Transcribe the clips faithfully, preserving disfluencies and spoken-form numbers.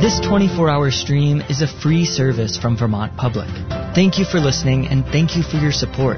This twenty-four hour stream is a free service from Vermont Public. Thank you for listening, and thank you for your support.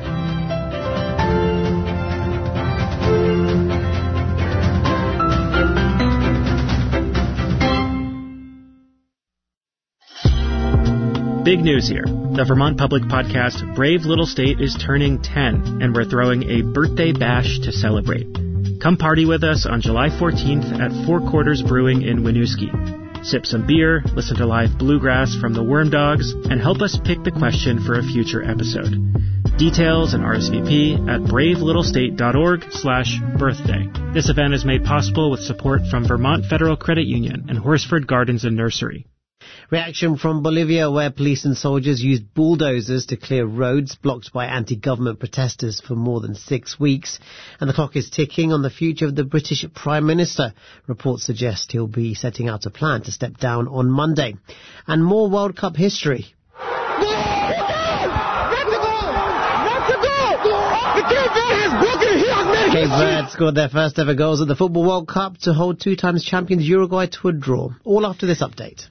Big news here. The Vermont Public podcast Brave Little State is turning ten, and we're throwing a birthday bash to celebrate. Come party with us on July fourteenth at Four Quarters Brewing in Winooski. Sip some beer, listen to live bluegrass from the Worm Dogs, and help us pick the question for a future episode. Details and R S V P at bravelittlestate.org slash birthday. This event is made possible with support from Vermont Federal Credit Union and Horsford Gardens and Nursery. Reaction from Bolivia, where police and soldiers used bulldozers to clear roads blocked by anti-government protesters for more than six weeks. And the clock is ticking on the future of the British Prime Minister. Reports suggest he'll be setting out a plan to step down on Monday. And more World Cup history. Cape Verde scored their first ever goals at the Football World Cup to hold two times champions Uruguay to a draw. All after this update.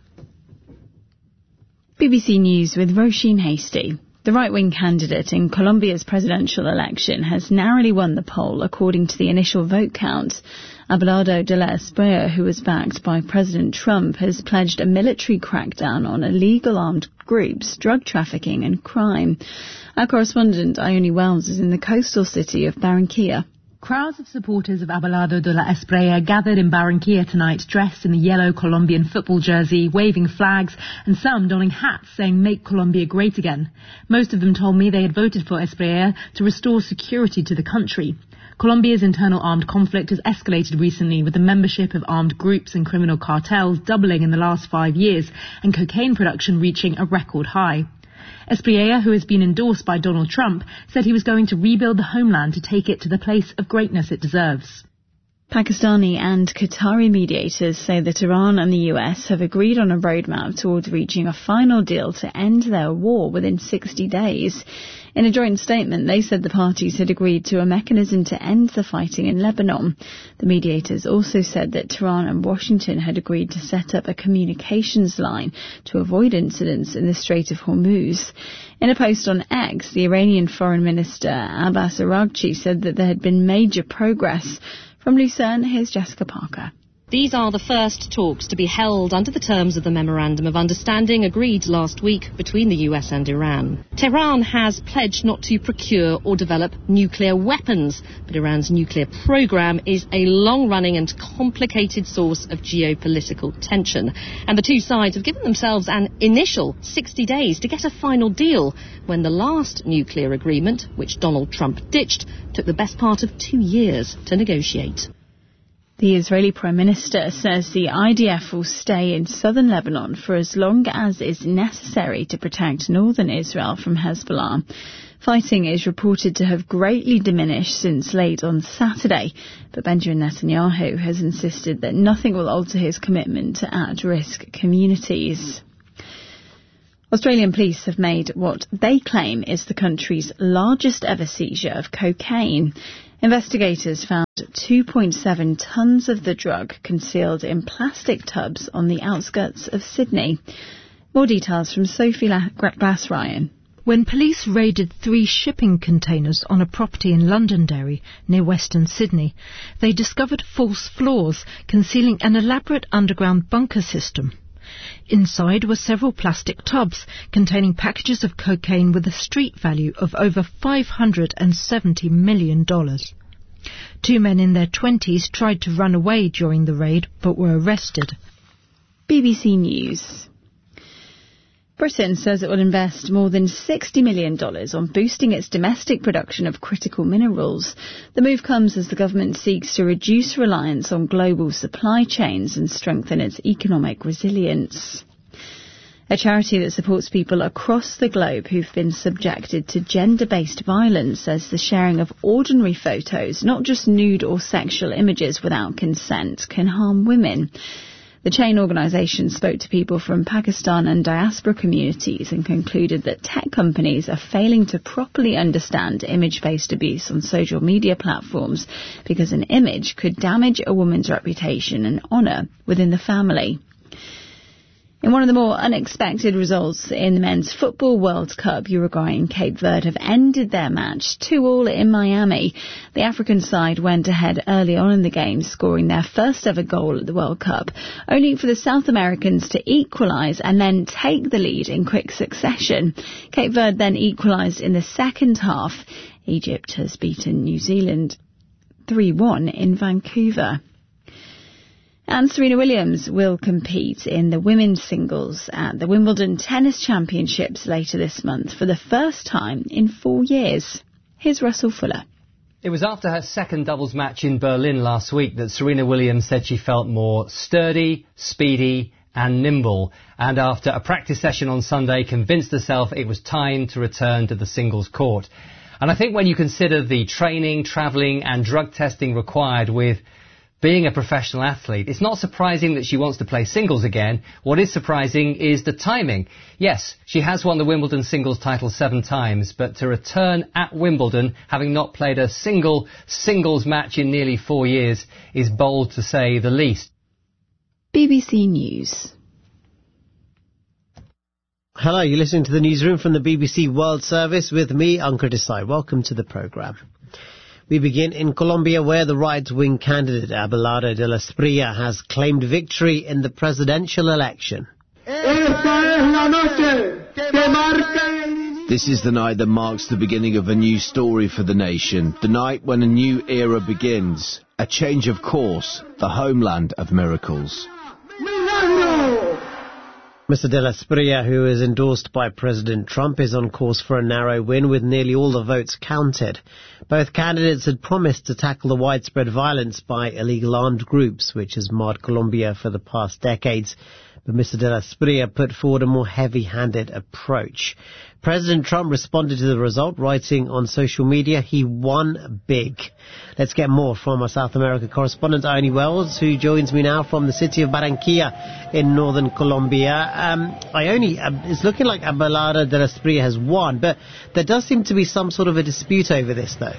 B B C News with Roisin Hastie. The right-wing candidate in Colombia's presidential election has narrowly won the poll according to the initial vote count. Abelardo de la Espriella, who was backed by President Trump, has pledged a military crackdown on illegal armed groups, drug trafficking and crime. Our correspondent Ione Wells is in the coastal city of Barranquilla. Crowds of supporters of Abelardo de la Espriella gathered in Barranquilla tonight, dressed in the yellow Colombian football jersey, waving flags, and some donning hats saying "Make Colombia Great Again." Most of them told me they had voted for Espriella to restore security to the country. Colombia's internal armed conflict has escalated recently, with the membership of armed groups and criminal cartels doubling in the last five years and cocaine production reaching a record high. Espriella, who has been endorsed by Donald Trump, said he was going to rebuild the homeland to take it to the place of greatness it deserves. Pakistani and Qatari mediators say that Iran and the U S have agreed on a roadmap towards reaching a final deal to end their war within sixty days. In a joint statement, they said the parties had agreed to a mechanism to end the fighting in Lebanon. The mediators also said that Tehran and Washington had agreed to set up a communications line to avoid incidents in the Strait of Hormuz. In a post on X, the Iranian Foreign Minister Abbas Araghchi said that there had been major progress. From Lucerne, here's Jessica Parker. These are the first talks to be held under the terms of the Memorandum of Understanding agreed last week between the U S and Iran. Tehran has pledged not to procure or develop nuclear weapons, but Iran's nuclear program is a long-running and complicated source of geopolitical tension. And the two sides have given themselves an initial sixty days to get a final deal, when the last nuclear agreement, which Donald Trump ditched, took the best part of two years to negotiate. The Israeli Prime Minister says the I D F will stay in southern Lebanon for as long as is necessary to protect northern Israel from Hezbollah. Fighting is reported to have greatly diminished since late on Saturday, but Benjamin Netanyahu has insisted that nothing will alter his commitment to at-risk communities. Australian police have made what they claim is the country's largest ever seizure of cocaine. Investigators found two point seven tonnes of the drug concealed in plastic tubs on the outskirts of Sydney. More details from Sophie Glass-Ryan. When police raided three shipping containers on a property in Londonderry near Western Sydney, they discovered false floors concealing an elaborate underground bunker system. Inside were several plastic tubs containing packages of cocaine with a street value of over five hundred seventy million dollars. Two men in their twenties tried to run away during the raid but were arrested. B B C News. Britain says it will invest more than sixty million dollars on boosting its domestic production of critical minerals. The move comes as the government seeks to reduce reliance on global supply chains and strengthen its economic resilience. A charity that supports people across the globe who've been subjected to gender-based violence says the sharing of ordinary photos, not just nude or sexual images without consent, can harm women. The chain organisation spoke to people from Pakistan and diaspora communities and concluded that tech companies are failing to properly understand image-based abuse on social media platforms because an image could damage a woman's reputation and honour within the family. In one of the more unexpected results in the Men's Football World Cup, Uruguay and Cape Verde have ended their match two all in Miami. The African side went ahead early on in the game, scoring their first ever goal at the World Cup, only for the South Americans to equalise and then take the lead in quick succession. Cape Verde then equalised in the second half. Egypt has beaten New Zealand three one in Vancouver. And Serena Williams will compete in the women's singles at the Wimbledon Tennis Championships later this month for the first time in four years. Here's Russell Fuller. It was after her second doubles match in Berlin last week that Serena Williams said she felt more sturdy, speedy and nimble. And after a practice session on Sunday, convinced herself it was time to return to the singles court. And I think when you consider the training, travelling and drug testing required with being a professional athlete, it's not surprising that she wants to play singles again. What is surprising is the timing. Yes, she has won the Wimbledon singles title seven times, but to return at Wimbledon, having not played a single singles match in nearly four years, is bold to say the least. B B C News. Hello, you're listening to the newsroom from the B B C World Service with me, Ankur Desai. Welcome to the programme. We begin in Colombia, where the right-wing candidate Abelardo de la Espriella has claimed victory in the presidential election. This is the night that marks the beginning of a new story for the nation, the night when a new era begins, a change of course, the homeland of miracles. Mister de la Espriella, who is endorsed by President Trump, is on course for a narrow win with nearly all the votes counted. Both candidates had promised to tackle the widespread violence by illegal armed groups, which has marred Colombia for the past decades. But Mister de la Espriella put forward a more heavy-handed approach. President Trump responded to the result, writing on social media, he won big. Let's get more from our South America correspondent, Ione Wells, who joins me now from the city of Barranquilla in northern Colombia. Um, Ione, uh, it's looking like Abelardo de la Espriella has won, but there does seem to be some sort of a dispute over this, though.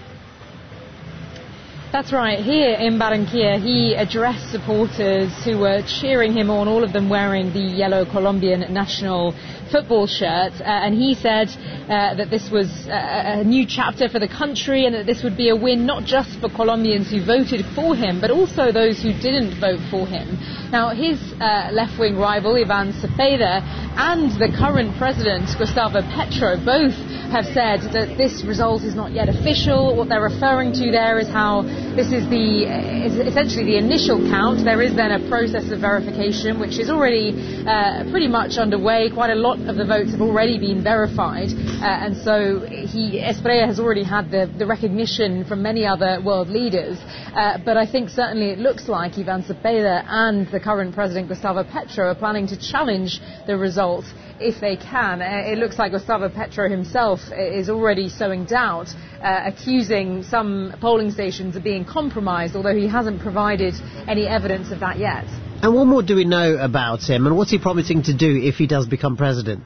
That's right. Here in Barranquilla, he addressed supporters who were cheering him on, all of them wearing the yellow Colombian national football shirt. Uh, and he said uh, that this was uh, a new chapter for the country and that this would be a win not just for Colombians who voted for him, but also those who didn't vote for him. Now, his uh, left-wing rival, Iván Cepeda, and the current president, Gustavo Petro, both have said that this result is not yet official. What they're referring to there is how this is the is essentially the initial count. There is then a process of verification, which is already uh, pretty much underway. Quite a lot of the votes have already been verified. Uh, and so he, Espriella has already had the, the recognition from many other world leaders. Uh, but I think certainly it looks like Iván Cepeda and the current president, Gustavo Petro, are planning to challenge the result if they can. Uh, it looks like Gustavo Petro himself is already sowing doubt, uh, accusing some polling stations of being compromised, although he hasn't provided any evidence of that yet. And what more do we know about him, and what's he promising to do if he does become president?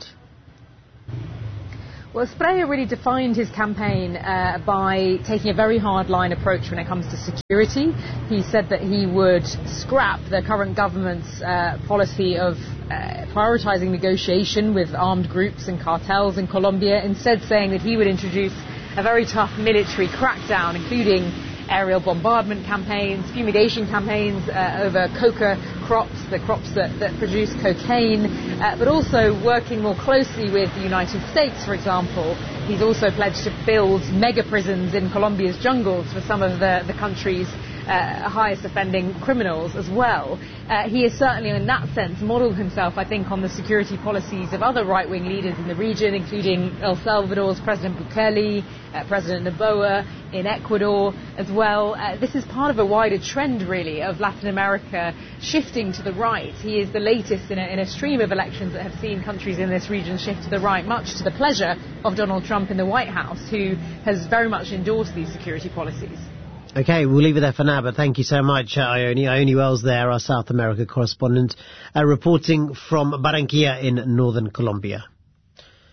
Well, Espriella really defined his campaign uh, by taking a very hard-line approach when it comes to security. He said that he would scrap the current government's uh, policy of uh, prioritising negotiation with armed groups and cartels in Colombia, instead saying that he would introduce a very tough military crackdown, including aerial bombardment campaigns, fumigation campaigns uh, over coca crops, the crops that, that produce cocaine, uh, but also working more closely with the United States, for example. He's also pledged to build mega prisons in Colombia's jungles for some of the, the country's uh, highest offending criminals as well. Uh, he has certainly, in that sense, modelled himself, I think, on the security policies of other right-wing leaders in the region, including El Salvador's President Bukele, uh, President Noboa in Ecuador as well. Uh, this is part of a wider trend, really, of Latin America shifting to the right. He is the latest in a, in a stream of elections that have seen countries in this region shift to the right, much to the pleasure of Donald Trump in the White House, who has very much endorsed these security policies. OK, we'll leave it there for now, but thank you so much, uh, Ione. Ione Wells there, our South America correspondent, uh, reporting from Barranquilla in northern Colombia.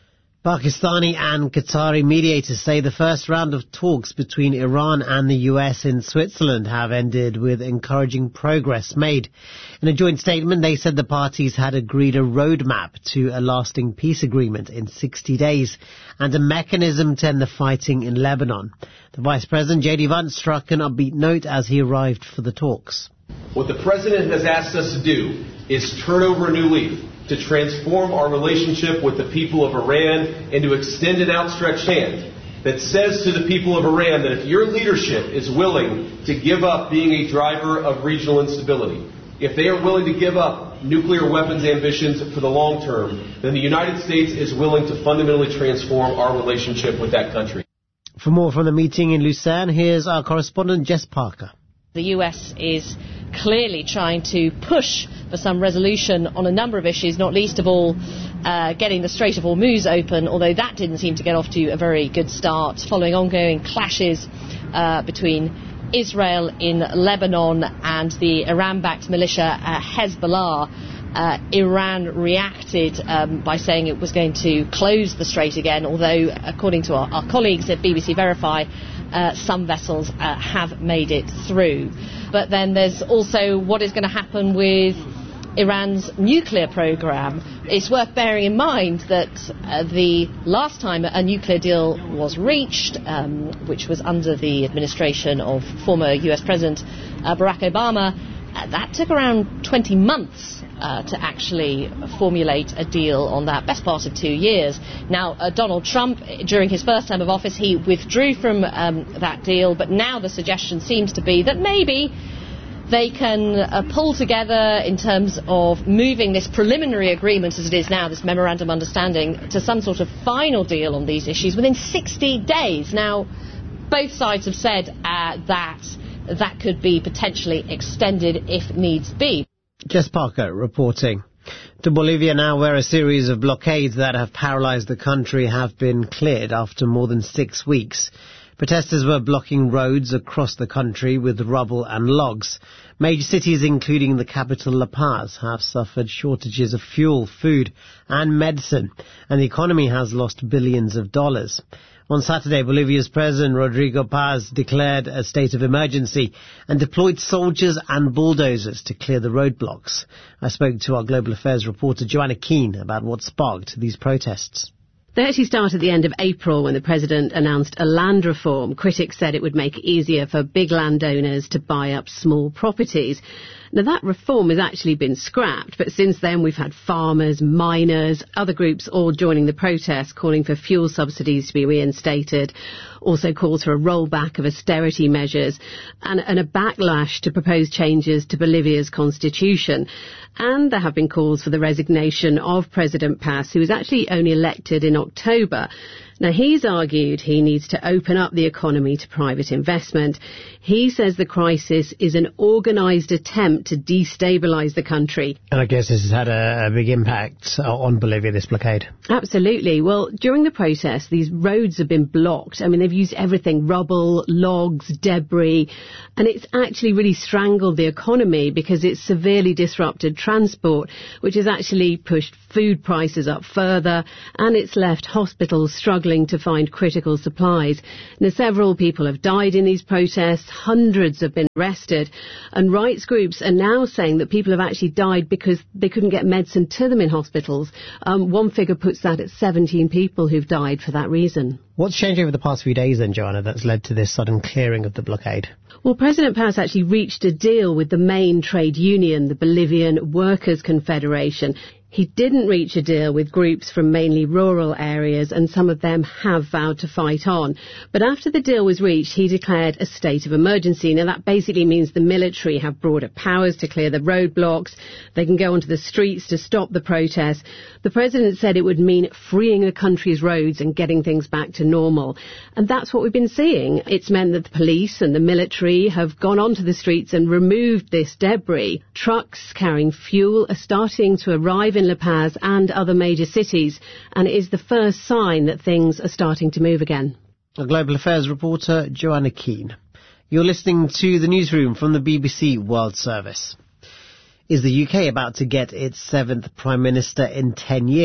Pakistani and Qatari mediators say the first round of talks between Iran and the U S in Switzerland have ended with encouraging progress made. In a joint statement, they said the parties had agreed a roadmap to a lasting peace agreement in sixty days and a mechanism to end the fighting in Lebanon. The Vice President, J D Vance, struck an upbeat note as he arrived for the talks. What the President has asked us to do is turn over a new leaf, to transform our relationship with the people of Iran and to extend an outstretched hand that says to the people of Iran that if your leadership is willing to give up being a driver of regional instability, if they are willing to give up nuclear weapons ambitions for the long term, then the United States is willing to fundamentally transform our relationship with that country. For more from the meeting in Lucerne, here's our correspondent Jess Parker. The U S is clearly trying to push for some resolution on a number of issues, not least of all uh, getting the Strait of Hormuz open, although that didn't seem to get off to a very good start, following ongoing clashes uh, between Israel in Lebanon and the Iran-backed militia uh, Hezbollah. Uh, Iran reacted um, by saying it was going to close the strait again, although, according to our, our colleagues at B B C Verify, uh, some vessels uh, have made it through. But then there's also what is going to happen with Iran's nuclear program. It's worth bearing in mind that uh, the last time a nuclear deal was reached, um, which was under the administration of former U S President uh, Barack Obama, uh, that took around twenty months Uh, to actually formulate a deal on that, best part of two years. Now, uh, Donald Trump, during his first term of office, he withdrew from um, that deal, but now the suggestion seems to be that maybe they can uh, pull together in terms of moving this preliminary agreement as it is now, this memorandum understanding, to some sort of final deal on these issues within sixty days. Now, both sides have said uh, that that could be potentially extended if needs be. Jess Parker reporting. To Bolivia now, where a series of blockades that have paralyzed the country have been cleared after more than six weeks. Protesters were blocking roads across the country with rubble and logs. Major cities, including the capital La Paz, have suffered shortages of fuel, food and medicine, and the economy has lost billions of dollars. On Saturday, Bolivia's President Rodrigo Paz declared a state of emergency and deployed soldiers and bulldozers to clear the roadblocks. I spoke to our Global Affairs reporter Joanna Keane about what sparked these protests. They actually started at the end of April when the president announced a land reform. Critics said it would make it easier for big landowners to buy up small properties. Now, that reform has actually been scrapped, but since then we've had farmers, miners, other groups all joining the protest, calling for fuel subsidies to be reinstated, also calls for a rollback of austerity measures, and, and a backlash to proposed changes to Bolivia's constitution. And there have been calls for the resignation of President Paz, who was actually only elected in October. Now, he's argued he needs to open up the economy to private investment. He says the crisis is an organised attempt to destabilise the country. And I guess this has had a, a big impact on Bolivia, this blockade. Absolutely. Well, during the protest, these roads have been blocked. I mean, they've used everything, rubble, logs, debris, and it's actually really strangled the economy because it's severely disrupted transport, which has actually pushed food prices up further, and it's left hospitals struggling to find critical supplies. Now, several people have died in these protests, hundreds have been arrested, and rights groups are now saying that people have actually died because they couldn't get medicine to them in hospitals. Um, one figure puts that at seventeen people who've died for that reason. What's changed over the past few days then, Joanna, that's led to this sudden clearing of the blockade? Well, President Paz actually reached a deal with the main trade union, the Bolivian Workers' Confederation. He didn't reach a deal with groups from mainly rural areas, and some of them have vowed to fight on. But after the deal was reached, he declared a state of emergency. Now, that basically means the military have broader powers to clear the roadblocks. They can go onto the streets to stop the protests. The president said it would mean freeing the country's roads and getting things back to normal. And that's what we've been seeing. It's meant that the police and the military have gone onto the streets and removed this debris. Trucks carrying fuel are starting to arrive in La Paz and other major cities, and it is the first sign that things are starting to move again. Our Global Affairs reporter Joanna Keane. You're listening to the newsroom from the B B C World Service. Is the U K about to get its seventh Prime Minister in ten years?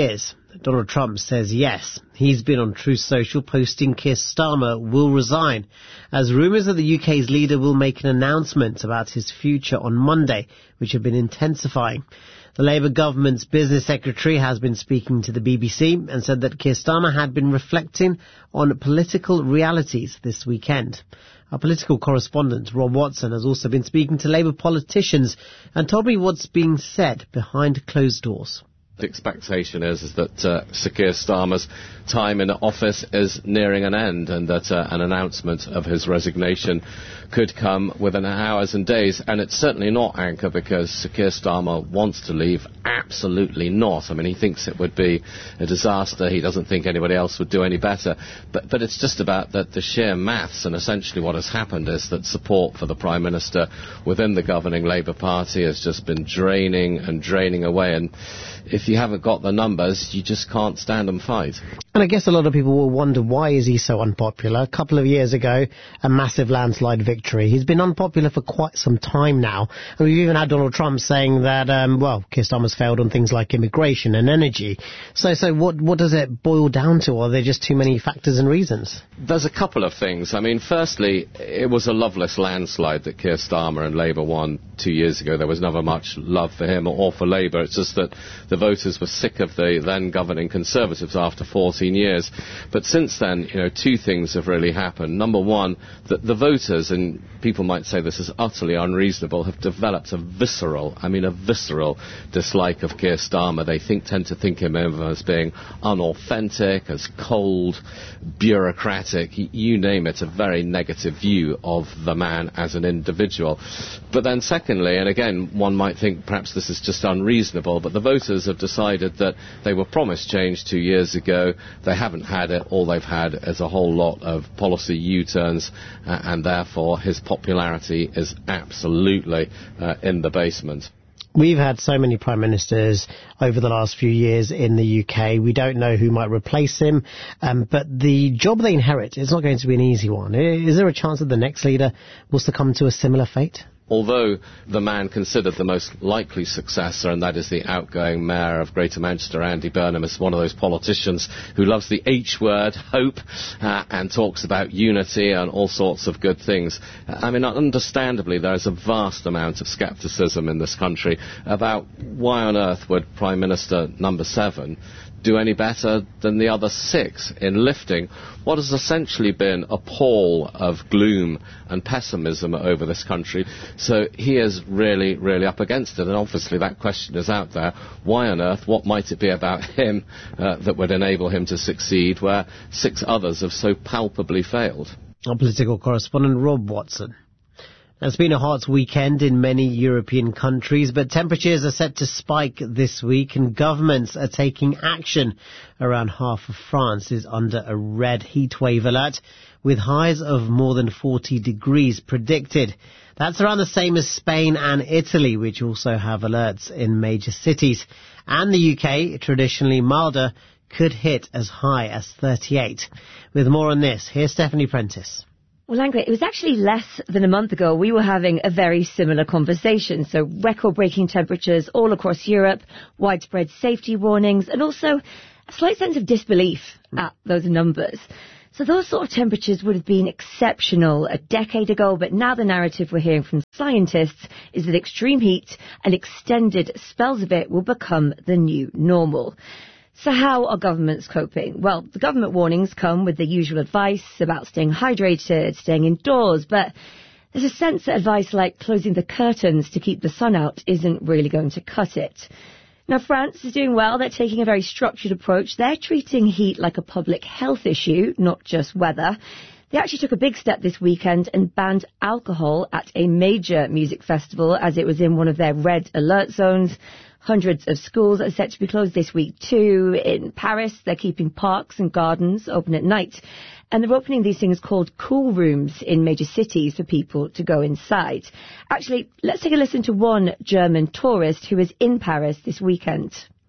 Donald Trump says yes. He's been on Truth Social posting Keir Starmer will resign, as rumours that the U K's leader will make an announcement about his future on Monday, which have been intensifying. The Labour government's business secretary has been speaking to the B B C and said that Keir Starmer had been reflecting on political realities this weekend. Our political correspondent, Rob Watson, has also been speaking to Labour politicians and told me what's being said behind closed doors. The expectation is, is that uh, Sir Keir Starmer's time in office is nearing an end, and that uh, an announcement of his resignation could come within hours and days. And it's certainly not, Anchor, because Sir Keir Starmer wants to leave. Absolutely not. I mean, he thinks it would be a disaster. He doesn't think anybody else would do any better. But, but it's just about that the sheer maths, and essentially what has happened is that support for the Prime Minister within the governing Labour Party has just been draining and draining away. And if you haven't got the numbers, you just can't stand and fight. And I guess a lot of people will wonder, why is he so unpopular? A couple of years ago, a massive landslide victory. He's been unpopular for quite some time now. And we've even had Donald Trump saying that, um, well, Keir Starmer's failed on things like immigration and energy. So, so what, what does it boil down to? Are there just too many factors and reasons? There's a couple of things. I mean, firstly, it was a loveless landslide that Keir Starmer and Labour won two years ago. There was never much love for him or for Labour. It's just that the voters were sick of the then governing Conservatives after fourteen years. But since then, you know, two things have really happened. Number one, that the voters, and people might say this is utterly unreasonable, have developed a visceral, I mean a visceral dislike of Keir Starmer. They think, tend to think him of as being unauthentic, as cold, bureaucratic, you name it, a very negative view of the man as an individual. But then secondly, and again, one might think perhaps this is just unreasonable, but the voters have decided that they were promised change two years ago. They haven't had it. All they've had is a whole lot of policy U-turns, uh, and therefore his popularity is absolutely uh, in the basement. We've had so many prime ministers over the last few years in the U K. We don't know who might replace him, um, but the job they inherit is not going to be an easy one. Is there a chance that the next leader will succumb to a similar fate? Although the man considered the most likely successor, and that is the outgoing mayor of Greater Manchester, Andy Burnham, is one of those politicians who loves the H word, hope, uh, and talks about unity and all sorts of good things. I mean, understandably, there is a vast amount of scepticism in this country about why on earth would Prime Minister number seven do any better than the other six in lifting what has essentially been a pall of gloom and pessimism over this country. So he is really, really up against it, and obviously that question is out there. Why on earth, what might it be about him uh, that would enable him to succeed where six others have so palpably failed? Our political correspondent, Rob Watson. It's been a hot weekend in many European countries, but temperatures are set to spike this week and governments are taking action. Around half of France is under a red heatwave alert, with highs of more than forty degrees predicted. That's around the same as Spain and Italy, which also have alerts in major cities. And the U K, traditionally milder, could hit as high as thirty-eight. With more on this, here's Stephanie Prentice. Well, Angela, it was actually less than a month ago we were having a very similar conversation. So record-breaking temperatures all across Europe, widespread safety warnings, and also a slight sense of disbelief at those numbers. So those sort of temperatures would have been exceptional a decade ago, but now the narrative we're hearing from scientists is that extreme heat and extended spells of it will become the new normal. So how are governments coping? Well, the government warnings come with the usual advice about staying hydrated, staying indoors, but there's a sense that advice like closing the curtains to keep the sun out isn't really going to cut it. Now, France is doing well. They're taking a very structured approach. They're treating heat like a public health issue, not just weather. They actually took a big step this weekend and banned alcohol at a major music festival as it was in one of their red alert zones. Hundreds of schools are set to be closed this week too. In Paris, they're keeping parks and gardens open at night. And they're opening these things called cool rooms in major cities for people to go inside. Actually, let's take a listen to one German tourist who was in Paris this weekend.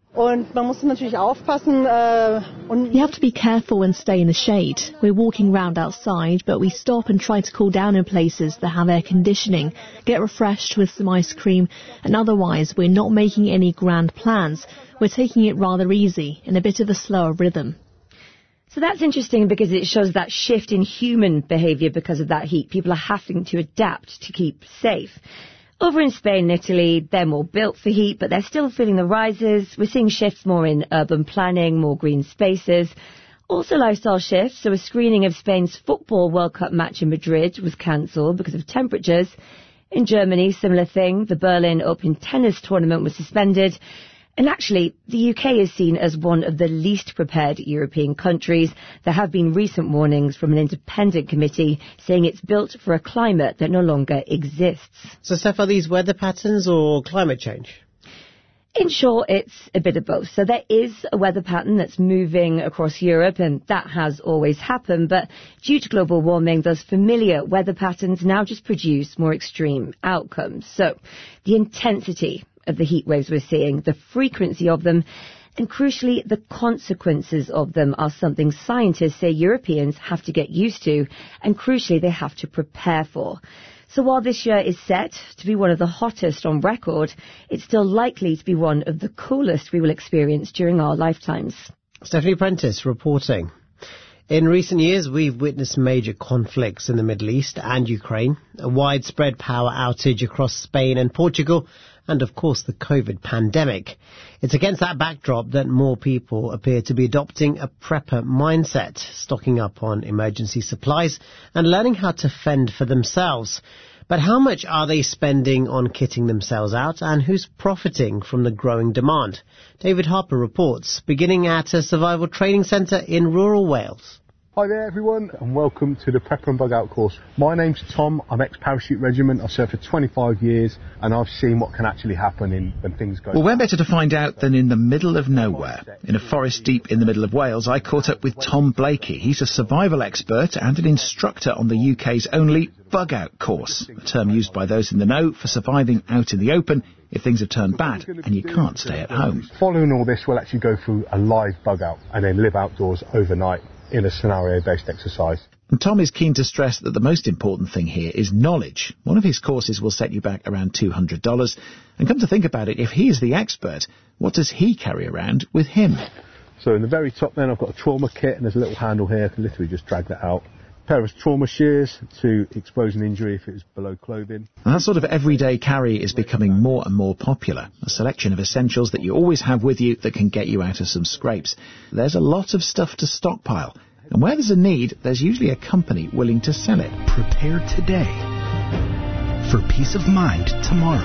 Und man muss natürlich aufpassen. Äh, und you have to be careful and stay in the shade. We're walking round outside, but we stop and try to cool down in places that have air conditioning, get refreshed with some ice cream, and otherwise we're not making any grand plans. We're taking it rather easy, in a bit of a slower rhythm. So that's interesting because it shows that shift in human behaviour because of that heat. People are having to adapt to keep safe. Over in Spain and Italy, they're more built for heat, but they're still feeling the rises. We're seeing shifts more in urban planning, more green spaces. Also lifestyle shifts, so a screening of Spain's Football World Cup match in Madrid was cancelled because of temperatures. In Germany, similar thing. The Berlin Open tennis tournament was suspended. And actually, the U K is seen as one of the least prepared European countries. There have been recent warnings from an independent committee saying it's built for a climate that no longer exists. So, Steph, are these weather patterns or climate change? In short, it's a bit of both. So there is a weather pattern that's moving across Europe, and that has always happened. But due to global warming, those familiar weather patterns now just produce more extreme outcomes. So the intensity of the heat waves we're seeing, the frequency of them, and crucially, the consequences of them are something scientists say Europeans have to get used to, and crucially, they have to prepare for. So while this year is set to be one of the hottest on record, it's still likely to be one of the coolest we will experience during our lifetimes. Stephanie Prentice reporting. In recent years, we've witnessed major conflicts in the Middle East and Ukraine, a widespread power outage across Spain and Portugal, and of course the COVID pandemic. It's against that backdrop that more people appear to be adopting a prepper mindset, stocking up on emergency supplies and learning how to fend for themselves. But how much are they spending on kitting themselves out, and who's profiting from the growing demand? David Harper reports, beginning at a survival training centre in rural Wales. Hi there everyone, and welcome to the Prepper and Bug Out course. My name's Tom, I'm ex-parachute regiment, I've served for twenty-five years, and I've seen what can actually happen in, when things go... Well, where better to find out than in the middle of nowhere? In a forest deep in the middle of Wales, I caught up with Tom Blakey. He's a survival expert and an instructor on the U K's only Bug Out course, a term used by those in the know for surviving out in the open if things have turned bad and you can't stay at home. Following all this, we'll actually go through a live bug out and then live outdoors overnight in a scenario-based exercise. And Tom is keen to stress that the most important thing here is knowledge. One of his courses will set you back around two hundred dollars. And come to think about it, if he is the expert, what does he carry around with him? So in the very top then, I've got a trauma kit, and there's a little handle here. I can literally just drag that out. A pair of trauma shears to expose an injury if it was below clothing. And that sort of everyday carry is becoming more and more popular. A selection of essentials that you always have with you that can get you out of some scrapes. There's a lot of stuff to stockpile. And where there's a need, there's usually a company willing to sell it. Prepare today for peace of mind tomorrow.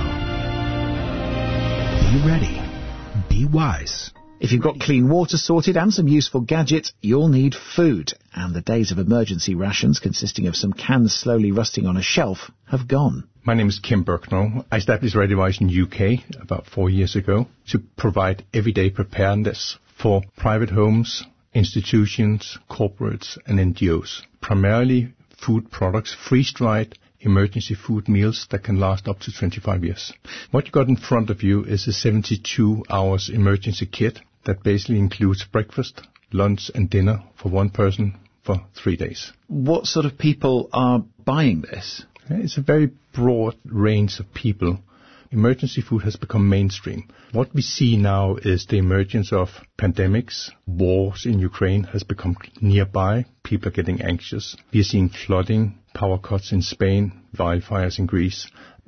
Be ready. Be wise. If you've got clean water sorted and some useful gadgets, you'll need food. And the days of emergency rations consisting of some cans slowly rusting on a shelf have gone. My name is Kim Birknell. I established ReadyWise in U K about four years ago to provide everyday preparedness for private homes, institutions, corporates and N G Os. Primarily food products, freeze-dried emergency food meals that can last up to twenty-five years. What you got in front of you is a seventy-two hours emergency kit that basically includes breakfast, lunch and dinner for one person for three days. What sort of people are buying this? It's a very broad range of people. Emergency food has become mainstream. What we see now is the emergence of pandemics. Wars in Ukraine has become nearby. People are getting anxious. We are seeing flooding, power cuts in Spain, wildfires in Greece.